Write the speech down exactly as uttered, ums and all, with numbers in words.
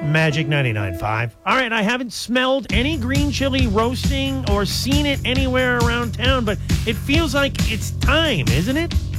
Magic ninety-nine point five. All right, I haven't smelled any green chili roasting or seen it anywhere around town, but it feels like it's time, isn't it?